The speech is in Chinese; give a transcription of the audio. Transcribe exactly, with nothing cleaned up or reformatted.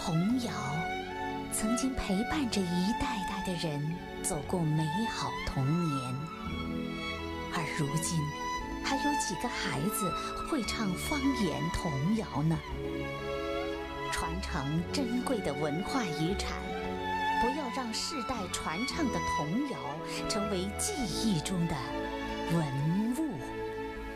童谣曾经陪伴着一代代的人走过美好童年，而如今还有几个孩子会唱方言童谣呢？传承珍贵的文化遗产，不要让世代传唱的童谣成为记忆中的文